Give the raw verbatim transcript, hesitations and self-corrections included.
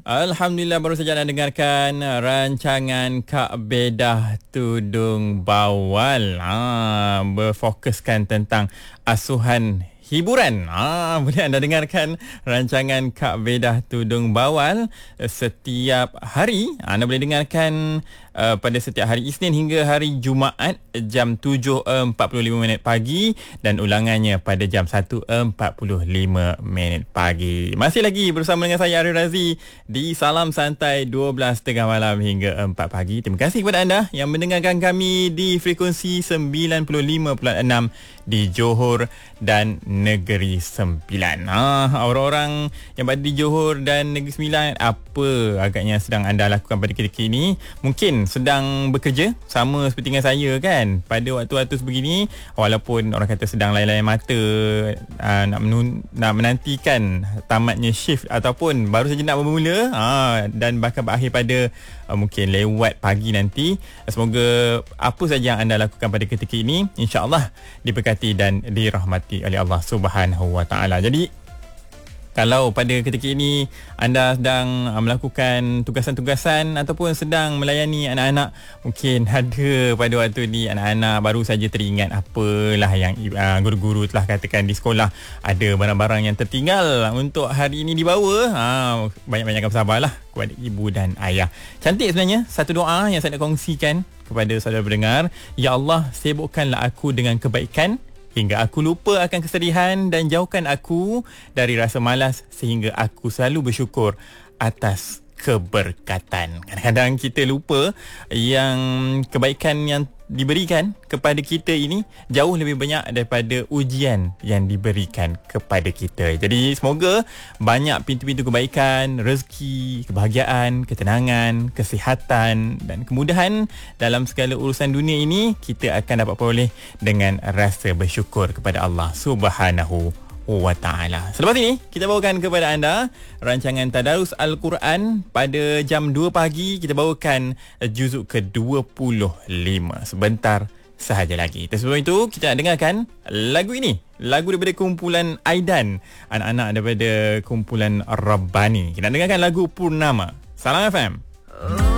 Alhamdulillah, baru saja anda dengarkan rancangan Kak Bedah Tudung Bawal. Ha, berfokuskan tentang asuhan hiburan. Ah, boleh anda dengarkan rancangan Kak Bedah Tudung Bawal setiap hari. Anda boleh dengarkan uh, pada setiap hari Isnin hingga hari Jumaat jam tujuh empat puluh lima minit pagi dan ulangannya pada jam satu empat puluh lima minit pagi. Masih lagi bersama dengan saya Arif Razi di Salam Santai dua belas tiga puluh malam hingga empat pagi. Terima kasih kepada anda yang mendengarkan kami di frekuensi sembilan puluh lima perpuluhan enam di Johor dan Negeri Sembilan. Ha, orang-orang yang berada di Johor dan Negeri Sembilan, apa agaknya sedang anda lakukan pada ketika ini? Mungkin sedang bekerja sama seperti dengan saya kan, pada waktu-waktu sebegini, walaupun orang kata sedang lain-lain mata uh, nak, menun- nak menantikan tamatnya shift ataupun baru saja nak bermula, uh, dan bahkan berakhir pada uh, mungkin lewat pagi nanti. Semoga apa saja yang anda lakukan pada ketika ini insya-Allah diberkati dan dirahmati oleh Allah Subhanahu Wa Taala. Jadi kalau pada ketika ini anda sedang melakukan tugasan-tugasan ataupun sedang melayani anak-anak, mungkin ada pada waktu ni anak-anak baru saja teringat apalah yang uh, guru-guru telah katakan di sekolah, ada barang-barang yang tertinggal untuk hari ini dibawa. Ha, banyak-banyakkan bersabarlah kepada ibu dan ayah. Cantik sebenarnya satu doa yang saya nak kongsikan kepada saudara pendengar. Ya Allah, sibukkanlah aku dengan kebaikan hingga aku lupa akan kesedihan dan jauhkan aku dari rasa malas sehingga aku selalu bersyukur atas keberkatan. Kadang-kadang kita lupa yang kebaikan yang diberikan kepada kita ini jauh lebih banyak daripada ujian yang diberikan kepada kita. Jadi semoga banyak pintu-pintu kebaikan, rezeki, kebahagiaan, ketenangan, kesihatan dan kemudahan dalam segala urusan dunia ini kita akan dapat peroleh dengan rasa bersyukur kepada Allah Subhanahu Wa Ta'ala. Selepas ini kita bawakan kepada anda rancangan Tadarus Al-Quran pada jam dua pagi. Kita bawakan juzuk ke dua puluh lima sebentar sahaja lagi. Dan sebelum itu kita nak dengarkan lagu ini, lagu daripada kumpulan Aidan, anak-anak daripada kumpulan Rabbani. Kita nak dengarkan lagu Purnama. Salam F M.